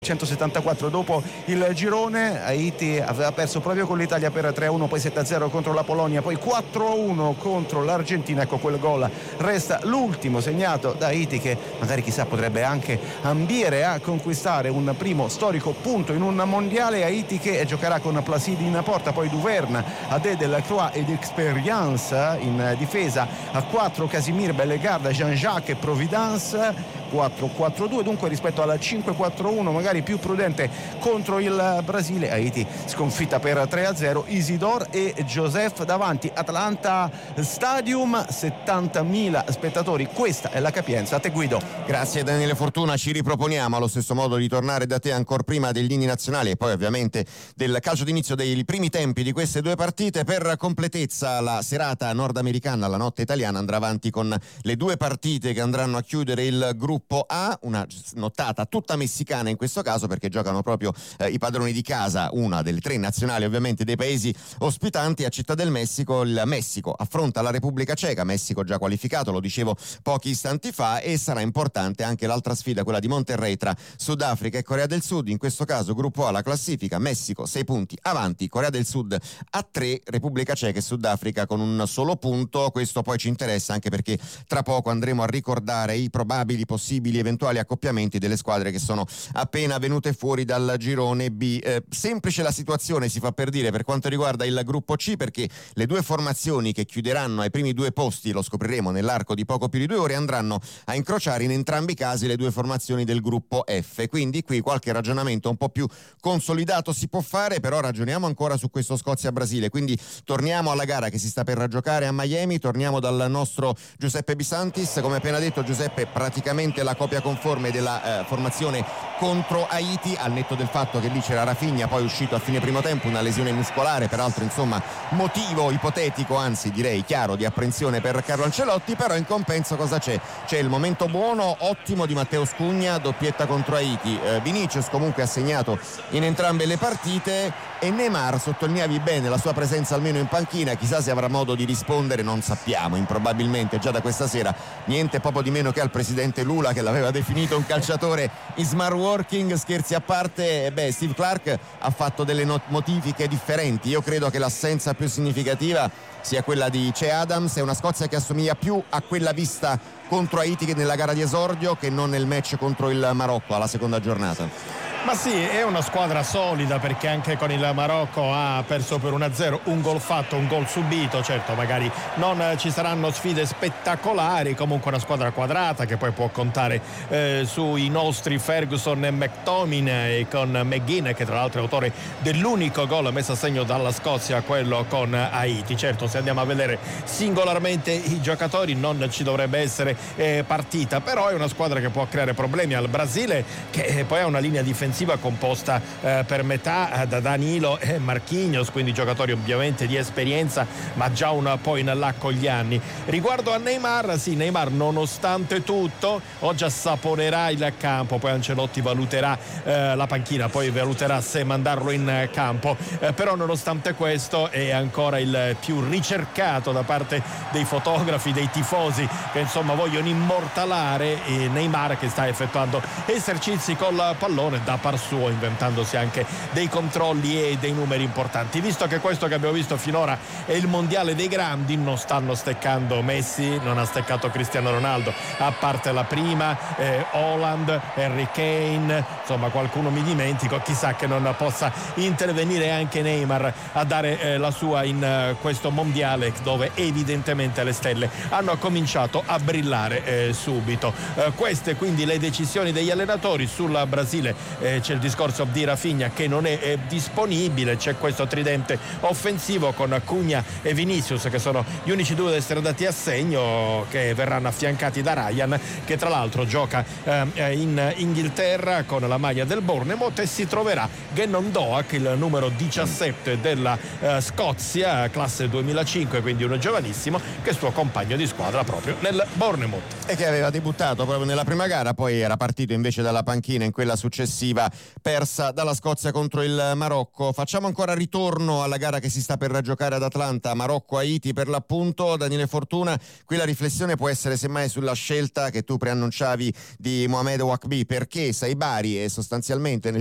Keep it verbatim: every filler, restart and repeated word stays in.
centosettantaquattro dopo il girone. Haiti aveva perso proprio con l'Italia per tre a uno, poi sette a zero contro la Polonia, poi quattro a uno contro l'Argentina. Ecco, quel gol resta l'ultimo segnato da Haiti, che magari chissà potrebbe anche ambire a conquistare un primo storico punto in un mondiale. Haiti che giocherà con Placide in porta, poi Duverne, Adé Delacroix ed Experience in difesa, a quattro Casimir, Bellegarde, Jean-Jacques e Providence. quattro quattro due dunque rispetto al cinque quattro uno, magari più prudente contro il Brasile. Haiti sconfitta per tre a zero. Isidore e Joseph davanti, Atlanta Stadium, settantamila spettatori, questa è la capienza. A te, Guido. Grazie Daniele Fortuna, ci riproponiamo allo stesso modo di tornare da te ancora prima degli inni nazionali e poi ovviamente del calcio d'inizio dei primi tempi di queste due partite. Per completezza la serata nordamericana, la notte italiana, andrà avanti con le due partite che andranno a chiudere il gruppo A, una nottata tutta messicana in questo caso, perché giocano proprio eh, i padroni di casa, una delle tre nazionali ovviamente dei paesi ospitanti. A Città del Messico il Messico affronta la Repubblica Ceca, Messico già qualificato, lo dicevo pochi istanti fa, e sarà importante anche l'altra sfida, quella di Monterrey tra Sudafrica e Corea del Sud. In questo caso gruppo A, la classifica: Messico sei punti avanti, Corea del Sud a tre, Repubblica Ceca e Sudafrica con un solo punto. Questo poi ci interessa anche perché tra poco andremo a ricordare i probabili possibili eventuali accoppiamenti delle squadre che sono appena venute fuori dal girone B. Eh, semplice la situazione, si fa per dire, per quanto riguarda il gruppo C, perché le due formazioni che chiuderanno ai primi due posti, lo scopriremo nell'arco di poco più di due ore, andranno a incrociare in entrambi i casi le due formazioni del gruppo F. Quindi qui qualche ragionamento un po' più consolidato si può fare, però ragioniamo ancora su questo Scozia-Brasile. Quindi torniamo alla gara che si sta per giocare a Miami, torniamo dal nostro Giuseppe Bisantis. Come appena detto Giuseppe, praticamente la copia conforme della eh, formazione contro Haiti, al netto del fatto che lì c'era Rafinha, poi uscito a fine primo tempo, una lesione muscolare, peraltro insomma motivo ipotetico, anzi direi chiaro, di apprensione per Carlo Ancelotti. Però in compenso cosa c'è? C'è il momento buono, ottimo di Matteo Cugna, doppietta contro Haiti. eh, Vinicius comunque ha segnato in entrambe le partite, e Neymar, sottolineavi bene la sua presenza almeno in panchina, chissà se avrà modo di rispondere, non sappiamo, improbabilmente già da questa sera, niente poco di meno che al presidente Lula, che l'aveva definito un calciatore in smart working. Scherzi a parte, beh, Steve Clark ha fatto delle not- notifiche differenti. Io credo che l'assenza più significativa sia quella di Che Adams. È una Scozia che assomiglia più a quella vista contro Haiti che nella gara di esordio, che non nel match contro il Marocco alla seconda giornata. Ma sì, è una squadra solida, perché anche con il Marocco ha perso per uno a zero, un gol fatto, un gol subito. Certo, magari non ci saranno sfide spettacolari, comunque una squadra quadrata che poi può contare eh, sui nostri Ferguson e McTominay, con McGinn, che tra l'altro è autore dell'unico gol messo a segno dalla Scozia, quello con Haiti. Certo, se andiamo a vedere singolarmente i giocatori non ci dovrebbe essere eh, partita, però è una squadra che può creare problemi al Brasile, che poi ha una linea difensiva composta eh, per metà da Danilo e Marquinhos, quindi giocatori ovviamente di esperienza, ma già un po' in là con gli anni. Riguardo a Neymar, sì, Neymar nonostante tutto oggi assaponerà il campo, poi Ancelotti valuterà eh, la panchina, poi valuterà se mandarlo in campo, eh, però nonostante questo è ancora il più ricercato da parte dei fotografi, dei tifosi, che insomma vogliono immortalare eh, Neymar, che sta effettuando esercizi col pallone da par suo, inventandosi anche dei controlli e dei numeri importanti. Visto che questo che abbiamo visto finora è il mondiale dei grandi, non stanno steccando Messi, non ha steccato Cristiano Ronaldo, a parte la prima, eh, Haaland, Harry Kane, insomma qualcuno mi dimentico, chissà che non possa intervenire anche Neymar a dare eh, la sua in uh, questo mondiale, dove evidentemente le stelle hanno cominciato a brillare eh, subito. Uh, queste quindi le decisioni degli allenatori. Sul Brasile eh, c'è il discorso di Rafinha che non è, è disponibile, c'è questo tridente offensivo con Cugna e Vinicius, che sono gli unici due ad essere andati a segno, che verranno affiancati da Ryan, che tra l'altro gioca eh, in Inghilterra con la maglia del Bournemouth, e si troverà Gannon Doak, il numero diciassette della eh, Scozia, classe duemilacinque, quindi uno giovanissimo, che è suo compagno di squadra proprio nel Bournemouth, e che aveva debuttato proprio nella prima gara, poi era partito invece dalla panchina in quella successiva decisiva persa dalla Scozia contro il Marocco. Facciamo ancora ritorno alla gara che si sta per giocare ad Atlanta, Marocco-Haiti per l'appunto. Daniele Fortuna, qui la riflessione può essere semmai sulla scelta che tu preannunciavi di Mohamed Ouakbi, perché Saibari è sostanzialmente nel